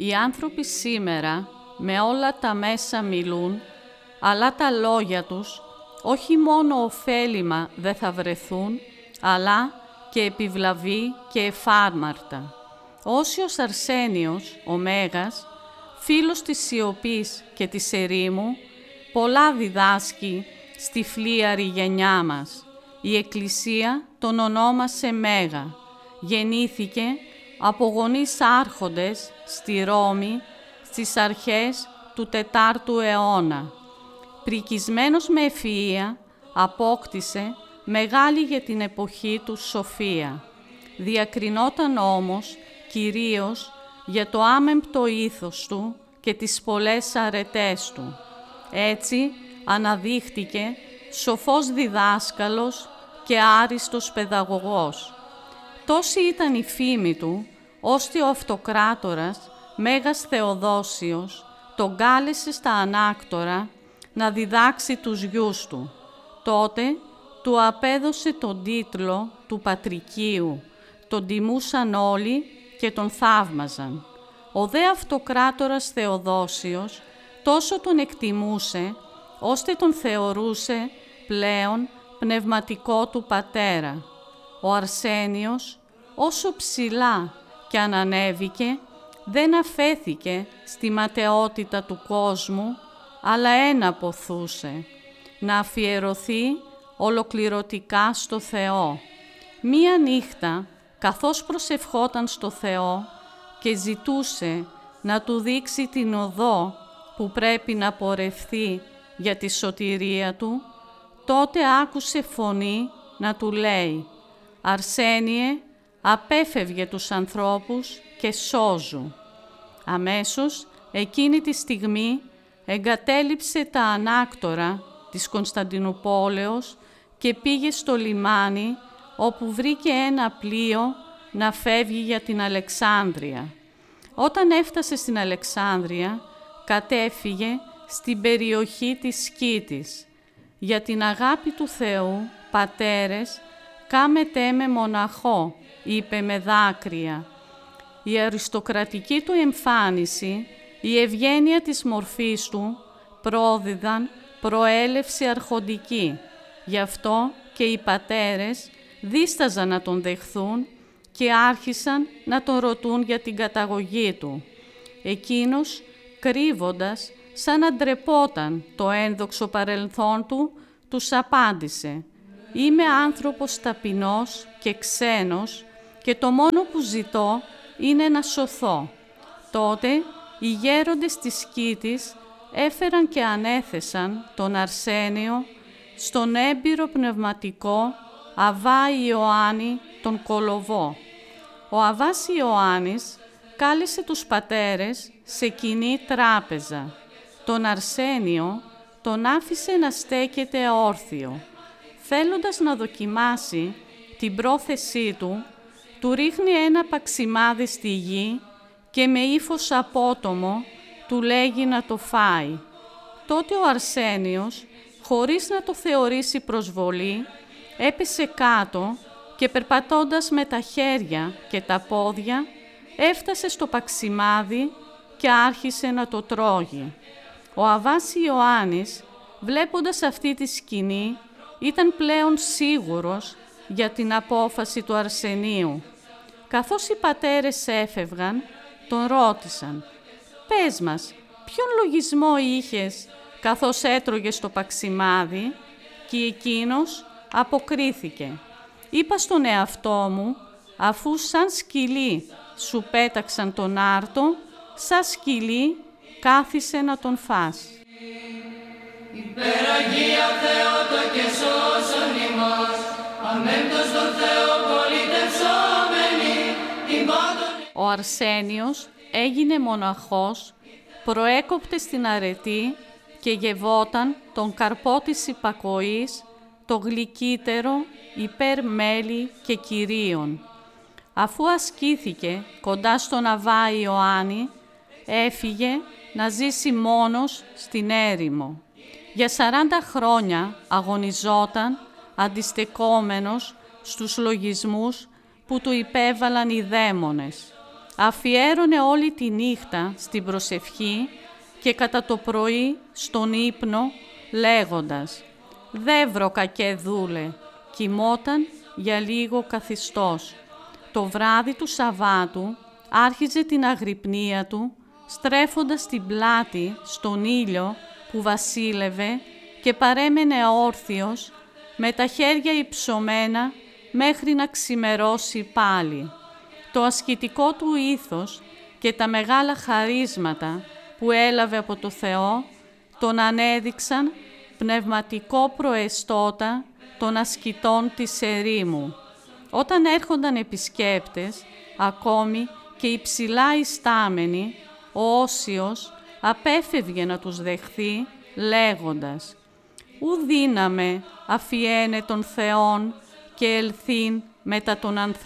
Οι άνθρωποι σήμερα με όλα τα μέσα μιλούν, αλλά τα λόγια τους όχι μόνο ωφέλιμα δεν θα βρεθούν, αλλά και επιβλαβή και εφάρμαρτα. Όσιος Αρσένιος, ο Μέγας, φίλος της σιωπής και της ερήμου, πολλά διδάσκει στη φλίαρη γενιά μας. Η Εκκλησία τον ονόμασε Μέγα. Γεννήθηκε από γονείς άρχοντες στη Ρώμη στις αρχές του 4ου αιώνα. Πρικισμένος με ευφυΐα, απόκτησε μεγάλη για την εποχή του σοφία. Διακρινόταν όμως κυρίως για το άμεμπτο ήθος του και τις πολλές αρετές του. Έτσι αναδείχτηκε σοφός διδάσκαλος και άριστος παιδαγωγός. Τόση ήταν η φήμη του, ώστε ο αυτοκράτορας Μέγας Θεοδόσιος τον κάλεσε στα ανάκτορα να διδάξει τους γιους του. Τότε του απέδωσε τον τίτλο του Πατρικίου, τον τιμούσαν όλοι και τον θαύμαζαν. Ο δε αυτοκράτορας Θεοδόσιος τόσο τον εκτιμούσε, ώστε τον θεωρούσε πλέον πνευματικό του πατέρα. Ο Αρσένιος, όσο ψηλά κι αν ανέβηκε, δεν αφέθηκε στη ματαιότητα του κόσμου, αλλά ένα ποθούσε, να αφιερωθεί ολοκληρωτικά στο Θεό. Μία νύχτα, καθώς προσευχόταν στο Θεό και ζητούσε να του δείξει την οδό που πρέπει να πορευθεί για τη σωτηρία του, τότε άκουσε φωνή να του λέει «Αρσένιε, απέφευγε τους ανθρώπους και σώζου». Αμέσως, εκείνη τη στιγμή, εγκατέλειψε τα ανάκτορα της Κωνσταντινουπόλεως και πήγε στο λιμάνι, όπου βρήκε ένα πλοίο να φεύγει για την Αλεξάνδρεια. Όταν έφτασε στην Αλεξάνδρεια, κατέφυγε στην περιοχή της Σκήτης. «Για την αγάπη του Θεού, πατέρες, κάμετε με μοναχό», είπε με δάκρυα. Η αριστοκρατική του εμφάνιση, η ευγένεια της μορφής του, πρόδιδαν προέλευση αρχοντική. Γι' αυτό και οι πατέρες δίσταζαν να τον δεχθούν και άρχισαν να τον ρωτούν για την καταγωγή του. Εκείνος, κρύβοντας, σαν να ντρεπόταν το ένδοξο παρελθόν του, τους απάντησε «Είμαι άνθρωπος ταπεινός και ξένος και το μόνο που ζητώ είναι να σωθώ». Τότε οι γέροντες της Σκήτης έφεραν και ανέθεσαν τον Αρσένιο στον έμπειρο πνευματικό Αββά Ιωάννη τον Κολοβό. Ο Αββάς Ιωάννης κάλεσε τους πατέρες σε κοινή τράπεζα. Τον Αρσένιο τον άφησε να στέκεται όρθιο. Θέλοντας να δοκιμάσει την πρόθεσή του, του ρίχνει ένα παξιμάδι στη γη και με ύφος απότομο του λέγει να το φάει. Τότε ο Αρσένιος, χωρίς να το θεωρήσει προσβολή, έπεσε κάτω και περπατώντας με τα χέρια και τα πόδια, έφτασε στο παξιμάδι και άρχισε να το τρώγει. Ο Αββάς Ιωάννης, βλέποντας αυτή τη σκηνή, ήταν πλέον σίγουρος για την απόφαση του Αρσενίου. Καθώς οι πατέρες έφευγαν, τον ρώτησαν «Πες μας, ποιον λογισμό είχες καθώς έτρωγες το παξιμάδι?» Και εκείνος αποκρίθηκε «Είπα στον εαυτό μου, αφού σαν σκυλί σου πέταξαν τον άρτο, σαν σκυλί κάθισε να τον φας». Υπεραγία Θεότο και σώσον ημάς, αμέμπτος τον Θεό πολιτευσόμενοι, την πάντων... Ο Αρσένιος έγινε μοναχός, προέκοπτε στην αρετή και γευόταν τον καρπό της υπακοής, το γλυκύτερο υπέρ μέλη και κυρίων. Αφού ασκήθηκε κοντά στον Αββά Ιωάννη, έφυγε να ζήσει μόνος στην έρημο. Για 40 χρόνια αγωνιζόταν αντιστεκόμενος στους λογισμούς που του υπέβαλαν οι δαίμονες. αφιέρωνε όλη τη νύχτα στην προσευχή και κατά το πρωί στον ύπνο λέγοντας «Δεύρο κακέ δούλε», κοιμόταν για λίγο καθιστός. Το βράδυ του Σαββάτου άρχιζε την αγρυπνία του, στρέφοντας την πλάτη στον ήλιο που βασίλευε και παρέμενε όρθιος, με τα χέρια υψωμένα μέχρι να ξημερώσει πάλι. Το ασκητικό του ήθος και τα μεγάλα χαρίσματα που έλαβε από το Θεό τον ανέδειξαν πνευματικό προεστώτα των ασκητών της ερήμου. Όταν έρχονταν επισκέπτες, ακόμη και υψηλά ιστάμενοι, ο Όσιος απέφευγε να τους δεχθεί λέγοντας «Ου δύναμε αφιένε των Θεών και ελθύν μετά των ανθρώπων».